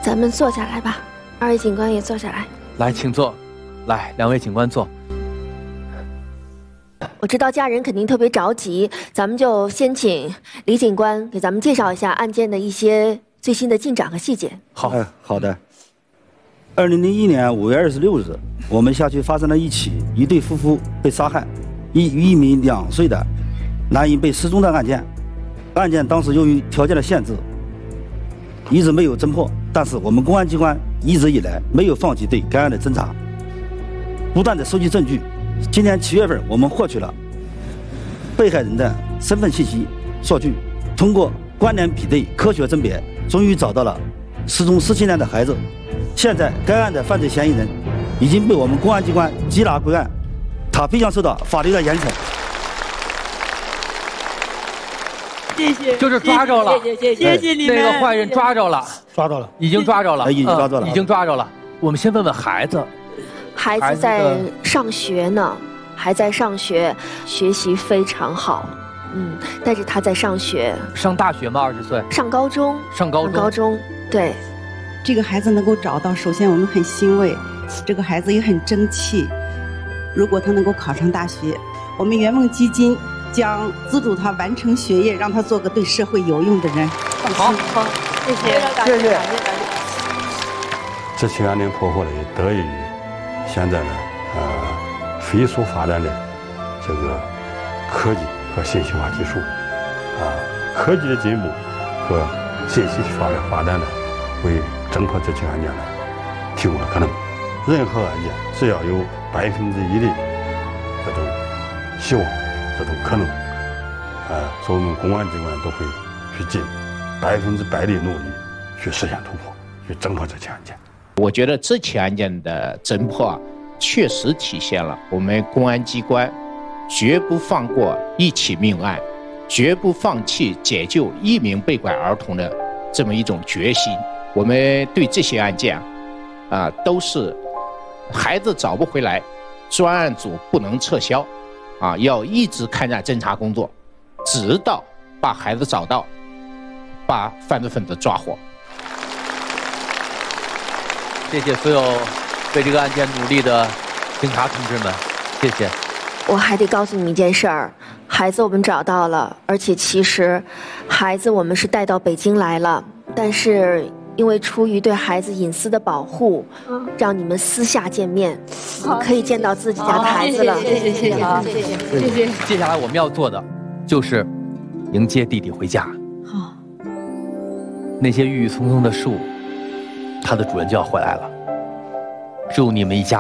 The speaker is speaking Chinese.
咱们坐下来吧，二位警官也坐下来。 来，请坐。来，两位警官坐。 我知道家人肯定特别着急，咱们就先请李警官给咱们介绍一下案件的一些最新的进展和细节。 好， 好的。2001年5月26日，我们辖区发生了一对夫妇被杀害，一名2岁的男婴被失踪的案件。案件当时由于条件的限制，一直没有侦破，但是我们公安机关一直以来没有放弃对该案的侦查，不断的收集证据。今年7月份，我们获取了被害人的身份信息数据，通过关联比对、科学甄别，终于找到了失踪17年的孩子。现在该案的犯罪嫌疑人已经被我们公安机关缉拿归案，他必将受到法律的严惩。 谢谢， 就是抓着了， 谢谢你们。 那个坏人抓着了， 已经抓着了。 已经抓着了。我们先问问孩子。 孩子在上学呢，还在上学，学习非常好。但是他在上学， 上大学吗？20岁？ 上高中。 上高中。 对， 这个孩子能够找到，首先我们很欣慰，这个孩子也很争气。如果他能够考上大学，我们圆梦基金将资助他完成学业，让他做个对社会有用的人。 好， 谢谢。 这起案件破获呢，也得益于现在呢，飞速发展的这个科技和信息化技术，科技的进步和信息发展呢，为侦破这起案件呢提供了可能。任何案件只要有1%的这种希望，这种可能，所以我们公安机关都会去尽100%的努力去实现突破，去侦破这起案件。 我觉得这起案件的侦破确实体现了我们公安机关绝不放过一起命案，绝不放弃解救1名被拐儿童的这么一种决心。我们对这些案件都是孩子找不回来，专案组不能撤销，要一直开展侦查工作，直到把孩子找到，把犯罪分子抓获。 谢谢所有为这个案件努力的警察同志们，谢谢。 我还得告诉你一件事儿，孩子我们找到了，而且其实孩子我们是带到北京来了，但是因为出于对孩子隐私的保护，让你们私下见面，可以见到自己家的孩子了。 谢谢。 接下来我们要做的就是迎接弟弟回家。 好， 那些郁郁葱葱的树，它的主人就要回来了。祝你们一家